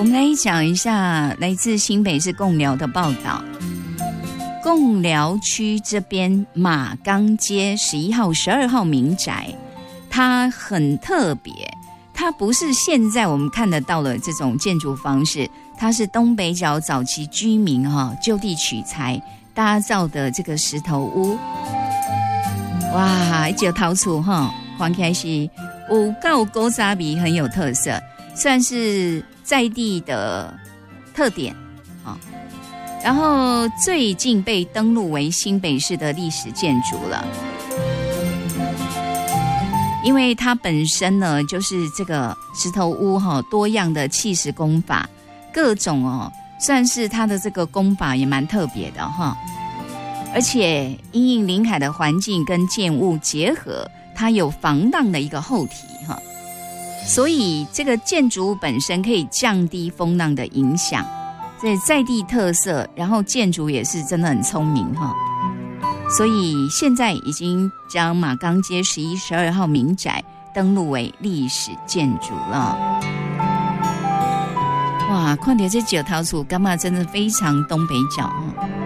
我们来讲一下来自新北市贡寮的报道。贡寮区这边马岗街11号、12号民宅，它很特别，它不是现在我们看得到的这种建筑方式，它是东北角早期居民就地取材打造的这个石头屋。哇，这陶厝看起来是有够古早味，很有特色，算是在地的特点。然后最近被登录为新北市的历史建筑了，因为它本身呢就是这个石头屋多样的砌石工法，各种算是它的这个工法也蛮特别的而且因应临海的环境跟建物结合，它有防浪的一个厚体所以这个建筑物本身可以降低风浪的影响，所以在地特色，然后建筑也是真的很聪明所以现在已经将马岗街11、12号民宅登录为历史建筑了。哇，看到这九条厝，干嘛真的非常东北角